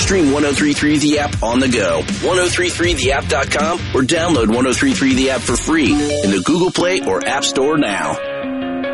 stream 1033 The App on the go. 1033theapp.com or download 1033 The App for free in the Google Play or App Store now.